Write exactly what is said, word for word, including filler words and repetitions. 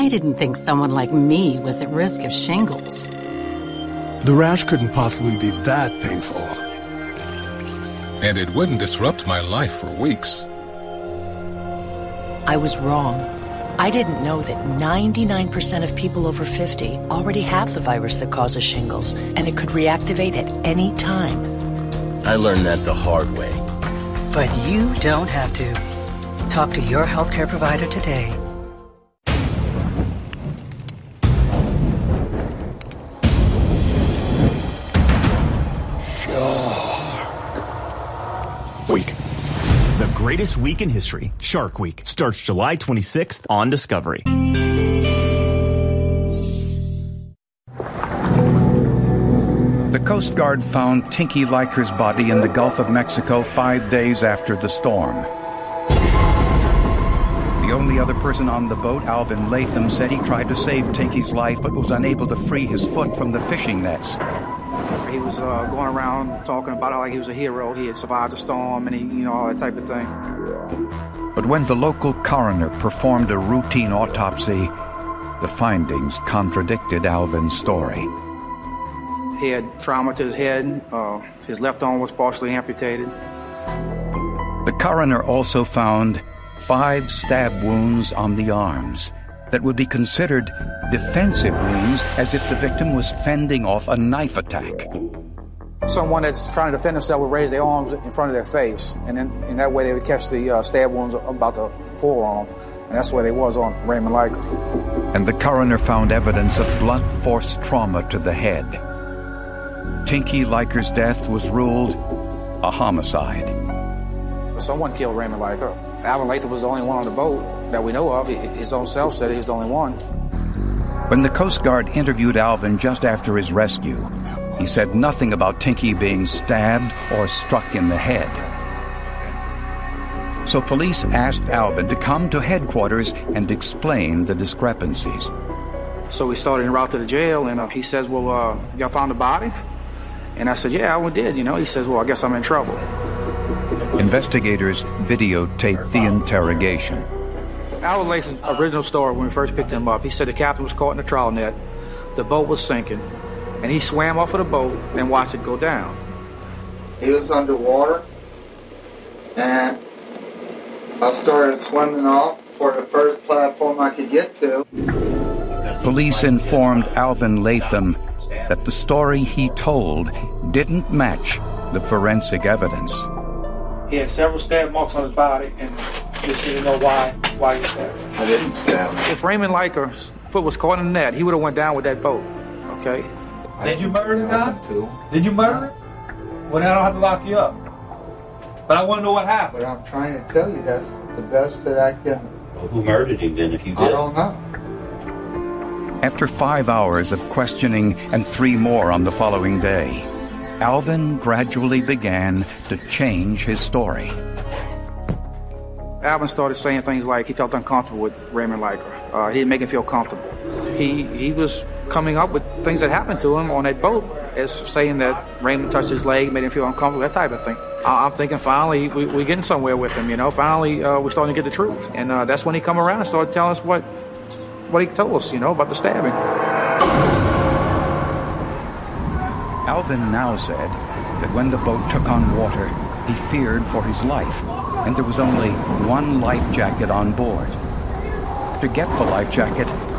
I didn't think someone like me was at risk of shingles. The rash couldn't possibly be that painful. And it wouldn't disrupt my life for weeks. I was wrong. I didn't know that ninety-nine percent of people over fifty already have the virus that causes shingles, and it could reactivate at any time. I learned that the hard way. But you don't have to. Talk to your healthcare provider today. Week. The greatest week in history, Shark Week, starts July twenty-sixth on Discovery. The Coast Guard found Tinky Liker's body in the Gulf of Mexico five days after the storm. The only other person on the boat, Alvin Latham, said he tried to save Tinky's life but was unable to free his foot from the fishing nets. He was uh, going around talking about how like he was a hero. He had survived the storm and he, you know, all that type of thing. But when the local coroner performed a routine autopsy, the findings contradicted Alvin's story. He had trauma to his head. Uh, his left arm was partially amputated. The coroner also found five stab wounds on the arms that would be considered defensive wounds, as if the victim was fending off a knife attack. Someone that's trying to defend themselves would raise their arms in front of their face, and then in that way they would catch the uh, stab wounds about the forearm, and that's where they was on Raymond Liker. And the coroner found evidence of blunt force trauma to the head. Tinky Liker's death was ruled a homicide. Someone killed Raymond Liker. Alvin Latham was the only one on the boat that we know of. His own self said he was the only one. When the Coast Guard interviewed Alvin just after his rescue, he said nothing about Tinky being stabbed or struck in the head. So police asked Alvin to come to headquarters and explain the discrepancies. So we started en route to the jail, and uh, he says, well, uh, y'all found the body? And I said, yeah, we did, you know. He says, well, I guess I'm in trouble. Investigators videotaped the interrogation. Alvin Latham's original story when we first picked him up, he said the captain was caught in a trawl net, the boat was sinking, and he swam off of the boat and watched it go down. He was underwater, and I started swimming off for the first platform I could get to. Police informed Alvin Latham that the story he told didn't match the forensic evidence. He had several stab marks on his body, and just didn't know why why he stabbed him. I didn't stab him. If Raymond Liker's foot was caught in the net, he would have went down with that boat, okay? Did you murder the guy? Did you murder him? Well, then I don't have to lock you up. But I want to know what happened. But I'm trying to tell you that's the best that I can... Well, who murdered him then if you did? I don't know. After five hours of questioning and three more on the following day, Alvin gradually began to change his story. Alvin started saying things like he felt uncomfortable with Raymond Liker. Uh, he didn't make him feel comfortable. He he was coming up with things that happened to him on that boat as saying that Raymond touched his leg, made him feel uncomfortable, that type of thing. I, I'm thinking finally we, we're getting somewhere with him, you know. Finally uh, we're starting to get the truth. And uh, that's when he come around and started telling us what, what he told us, you know, about the stabbing. Alvin now said that when the boat took on water, he feared for his life, and there was only one life jacket on board. To get the life jacket,